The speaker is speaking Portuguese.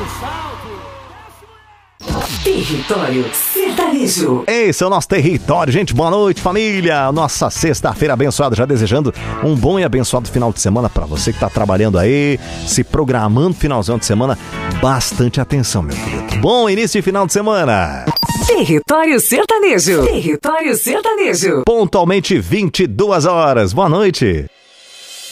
Território Sertanejo. Esse é o nosso território, gente. Boa noite, família. Nossa sexta-feira abençoada. Já desejando um bom e abençoado final de semana pra você que tá trabalhando aí, se programando finalzão de semana. Bastante atenção, meu querido. Bom início de final de semana. Território Sertanejo. Território Sertanejo. Pontualmente 22 horas. Boa noite.